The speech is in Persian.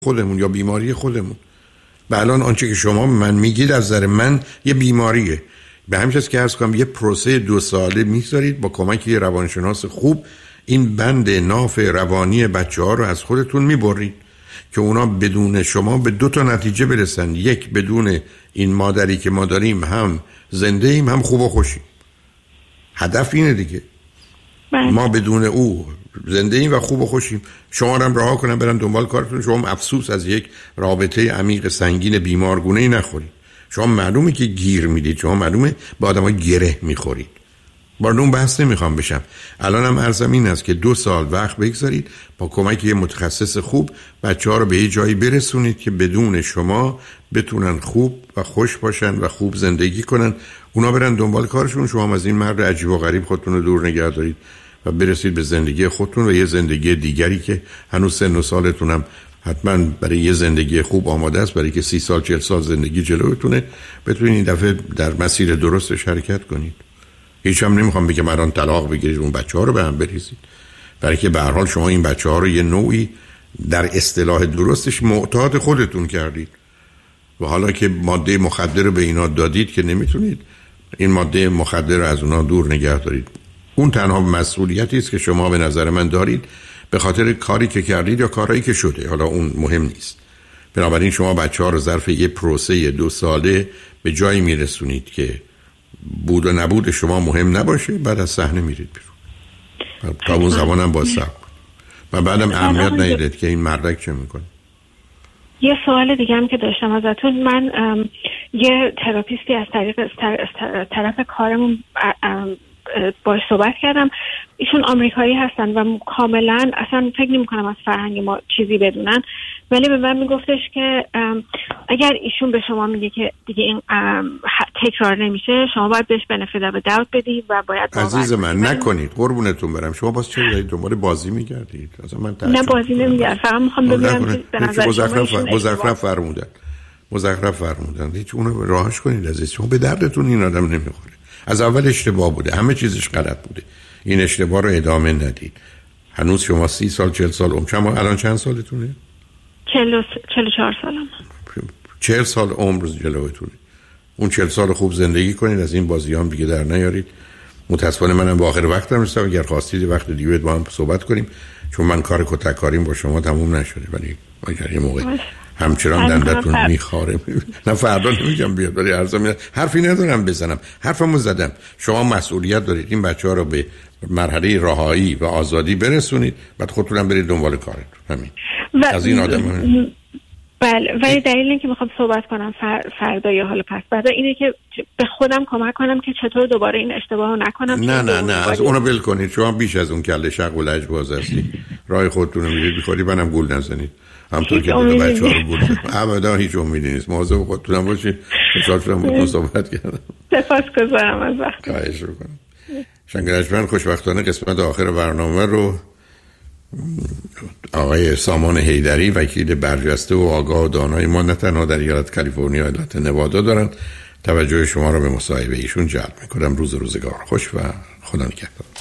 خودمون یا بیماری خودمون. و الان آنچه که شما من میگید از نظر من یه بیماریه. به همین جاست که عرض کنم یه پروسه 2 ساله میذارید با کمک یه روانشناس خوب این بند ناف روانی بچه‌ها رو از خودتون میبرید که اونا بدون شما به 2 تا نتیجه برسن. یک، بدون این مادری که ما داریم هم زنده ایم هم خوب و خوشیم. هدف اینه دیگه. ما بدون او زنده ایم و خوب و خوشیم. شما رو هم رها کنن برن دنبال کارتون، شما هم افسوس از یک رابطه عمیق سنگین بیمارگونه‌ای نخورید. شما معلومه که گیر میدید، شما معلومه با آدم‌ها گره میخورید. وارد اون بحث نمیخوام بشم. الانم عرضم این است که 2 سال وقت بگذارید با کمک یه متخصص خوب بچه‌ها رو به یه جایی برسونید که بدون شما بتونن خوب و خوش باشن و خوب زندگی کنن. اونا برن دنبال کارشون، شما هم از این مرد عجیب و غریب خودتون رو دور نگه دارید و برسید به زندگی خودتون و یه زندگی دیگری که هنوز سن و سالتون هم حتما برای یه زندگی خوب آماده است، برای که 30 سال 40 سال زندگی جلوتونه، بتونید این دفعه در مسیر درستش حرکت کنید. هیچ هم نمیخوام بگم الان طلاق بگیرید اون بچه‌ها رو به هم بریزید، برای که به هر حال شما این بچه‌ها رو یه نوعی در اصطلاح درستش معتاد خودتون کردید و حالا که ماده مخدر رو به اینا دادید که نمیتونید این ماده مخدر رو از اونا دور نگه دارید. اون تنها مسئولیتی است که شما به نظر من دارید به خاطر کاری که کردید یا کارهایی که شده. حالا اون مهم نیست. بنابراین شما بچه‌ها رو ظرف یه پروسه 2 ساله به جایی میرسونید که بود و نبود شما مهم نباشه، بعد از صحنه میرید بیرون. تا اون زمانم با صبر و بعدم اهمیت ندید که این مردک چه میکنه. یه سوال دیگه هم که داشتم ازتون، من یه تراپیستی از طرف کارمون باش صحبت کردم. ایشون آمریکایی هستن و کاملا اصلا فکر نمی کنم از فرهنگ ما چیزی بدونن، ولی به من میگفتش که اگر ایشون به شما میگه که دیگه این تکرار نمیشه، شما باید بهش بنفیت اف داوت بدید و باید عزیز من نکنید. قربونتون برم. شما باز چرا دارید دنبال بازی میگردید؟ اصلا من نه بازی نمیگردم، فقط میخوام ببینم که به نظر مزخرف فرمودن. هیچ اونو راهش کنید عزیز. شما به دردتون این آدم نمیخوره. از اول اشتباه بوده، همه چیزش غلط بوده. این اشتباه رو ادامه ندید. هنوز شما 30 سال 40 سال عمر، شما الان چند سالتونه؟ 44 سالم. 40 سال عمر جلوتونه. اون 40 سال خوب زندگی کنید، از این بازیام دیگه در نیارید. متاسفانه منم با آخر وقتم رسیدم. اگر خواستید وقت دیگه با هم صحبت کنیم، چون من کار کتک کاریم با شما تموم نشده، ولی اگر یه موقع همچنان دندتون میخاره نه فردا نمیگم بیاد، ولی عرضم حرفی ندارم بزنم، حرفمو زدم. شما مسئولیت دارید این بچه‌ها رو به مرحله رهایی و آزادی برسونید، بعد خودتون برید دنبال کارتون. همین. از این آدم بله، ولی دلیل اینکه میخوام صحبت کنم فردا یا حالا پس بعد اینه که به خودم کمک کنم که چطور دوباره این اشتباهو نکنم. نه از اونو ول کنید. شما بیش از اون کله شق و لجباز هستید. راه خودتون رو میرید بخوری، منم گول نزنید. همطور که دیگه بچه‌ها رو گول ابدا هیچ امیدی نیست. مواظب خودتون باشید. خوشحال شدم باهاتون صحبت کردم. سپاسگزارم از وقتتون. خواهش می‌کنم. شنگرجمن خوشبختانه قسمت آخر برنامه رو آقای سامان حیدری، وکیل برجسته و آگاه و دانای ما نه تنها در ایالت کالیفرنیا، ایالت نوادا دارن. توجه شما رو به مصاحبه ایشون جلب می‌کنم. روزگار خوش و خدا نگهدار.